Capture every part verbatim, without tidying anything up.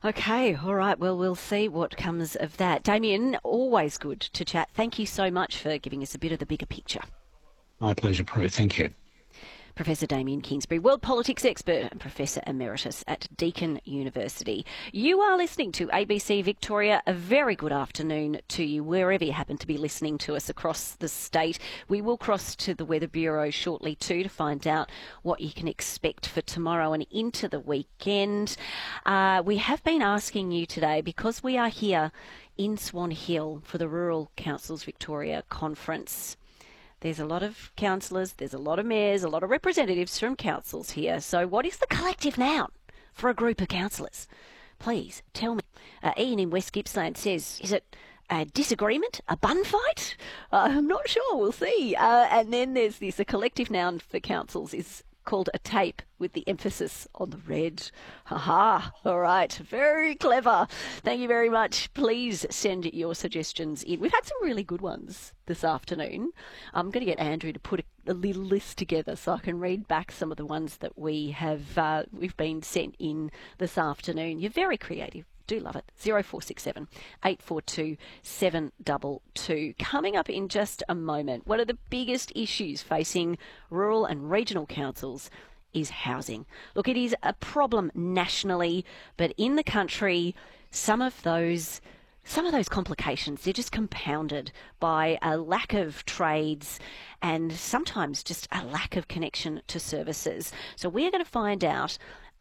Okay, all right. Well, we'll see what comes of that. Damien, always good to chat. Thank you so much for giving us a bit of the bigger picture. My pleasure, Prue. Thank you. Professor Damien Kingsbury, world politics expert and Professor Emeritus at Deakin University. You are listening to A B C Victoria. A very good afternoon to you, wherever you happen to be listening to us across the state. We will cross to the Weather Bureau shortly too to find out what you can expect for tomorrow and into the weekend. Uh, we have been asking you today, because we are here in Swan Hill for the Rural Councils Victoria Conference. There's a lot of councillors, there's a lot of mayors, a lot of representatives from councils here. So what is the collective noun for a group of councillors? Please tell me. Uh, Ian in West Gippsland says, is it a disagreement, a bun fight? Uh, I'm not sure, we'll see. Uh, and then there's this, a collective noun for councils is called a tape with the emphasis on the red. Ha-ha. All right. Very clever. Thank you very much. Please send your suggestions in. We've had some really good ones this afternoon. I'm going to get Andrew to put a, a little list together so I can read back some of the ones that we have, uh, we've been sent in this afternoon. You're very creative. Do love it. zero four six seven, eight four two, seven two two. Coming up in just a moment, one of the biggest issues facing rural and regional councils is housing. Look, it is a problem nationally, but in the country, some of those Some of those complications, they're just compounded by a lack of trades and sometimes just a lack of connection to services. So we're going to find out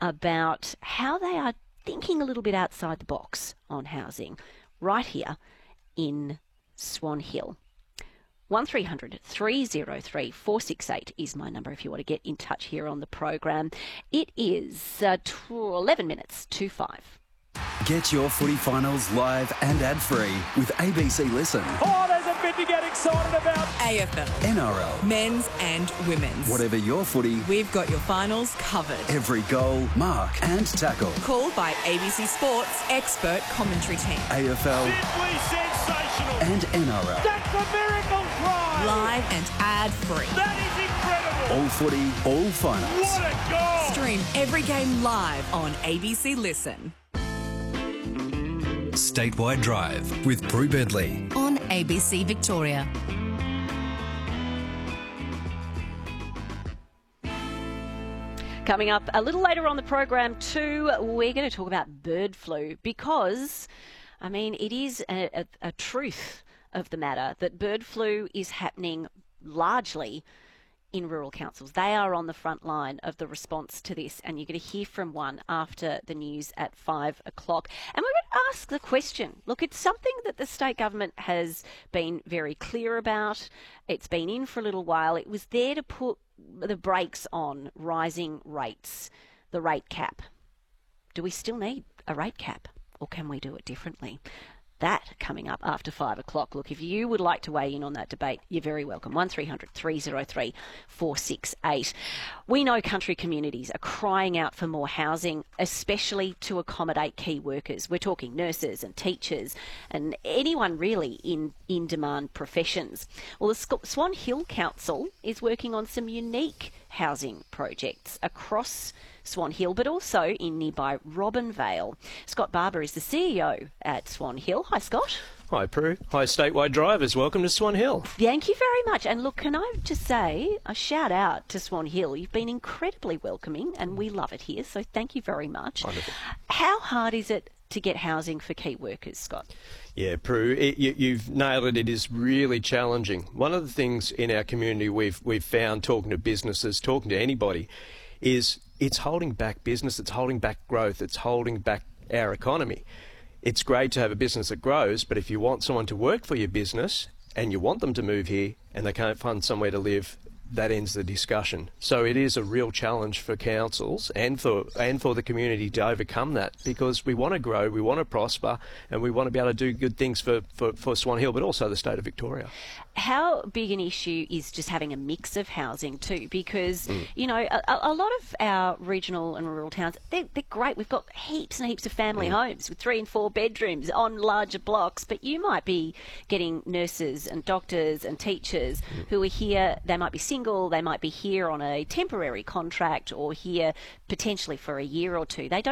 about how they are thinking a little bit outside the box on housing right here in Swan Hill. one three hundred, three oh three, four six eight is my number if you want to get in touch here on the program. It is uh, eleven minutes to five. Get your footy finals live and ad-free with A B C Listen. Oh, there's a bit to get excited about. A F L, N R L, men's and women's. Whatever your footy, We've got your finals covered. every goal, mark and tackle. Called by A B C Sports expert commentary team. A F L Simply sensational. and N R L. That's a miracle try. Live and ad-free. That is incredible. All footy, all finals. What a goal. Stream every game live on A B C Listen. Statewide Drive with Prue Bedley. On A B C Victoria. Coming up a little later on the program too, we're going to talk about bird flu because, I mean, it is a, a, a truth of the matter that bird flu is happening largely in rural councils. They are on the front line of the response to this, and you're going to hear from one after the news at five o'clock. And we're going to ask the question. Look, it's something that the state government has been very clear about. It's been in for a little while. It was there to put the brakes on rising rates, the rate cap. Do we still need a rate cap, or can we do it differently? That coming up after five o'clock. Look, if you would like to weigh in on that debate, you're very welcome. one three hundred, three oh three, four six eight. We know country communities are crying out for more housing, especially to accommodate key workers. We're talking nurses and teachers and anyone really in in-demand professions. Well, the Swan Hill Council is working on some unique housing projects across Swan Hill, but also in nearby Robinvale. Scott Barber is the C E O at Swan Hill. Hi, Scott. Hi, Prue. Hi, Statewide Drivers. Welcome to Swan Hill. Thank you very much. And look, can I just say a shout out to Swan Hill. You've been incredibly welcoming and we love it here, so thank you very much. Wonderful. How hard is it to get housing for key workers, Scott? Yeah, Prue, it, you, you've nailed it. It is really challenging. One of the things in our community we've we've found talking to businesses, talking to anybody, is it's holding back business, it's holding back growth, it's holding back our economy. It's great to have a business that grows, but if you want someone to work for your business and you want them to move here and they can't find somewhere to live, that ends the discussion. So it is a real challenge for councils and for and for the community to overcome that, because we want to grow, we want to prosper, and we want to be able to do good things for, for, for Swan Hill, but also the state of Victoria. How big an issue is just having a mix of housing too? Because, mm. you know, a, a lot of our regional and rural towns, they're, they're great. We've got heaps and heaps of family mm. homes with three and four bedrooms on larger blocks, but you might be getting nurses and doctors and teachers mm. who are here. They might be single, they might be here on a temporary contract or here potentially for a year or two. They don't